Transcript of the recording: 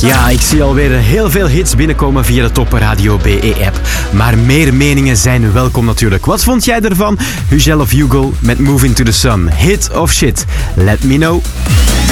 Ja, ik zie alweer heel veel hits binnenkomen via de Top Radio BE-app. Maar meer meningen zijn welkom natuurlijk. Wat vond jij ervan? Hugel of Hugo met Moving to the Sun. Hit of shit? Let me know.